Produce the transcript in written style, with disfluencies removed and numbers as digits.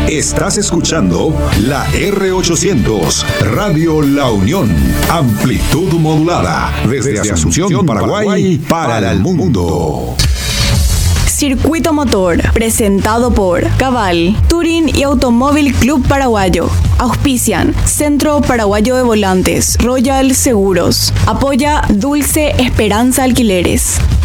Estás escuchando la R800, Radio La Unión. Amplitud modulada. Desde Asunción, Paraguay, para el mundo. Circuito Motor, presentado por Cabal, Turín y Automóvil Club Paraguayo. Auspician Centro Paraguayo de Volantes, Royal Seguros. Apoya Dulce Esperanza Alquileres.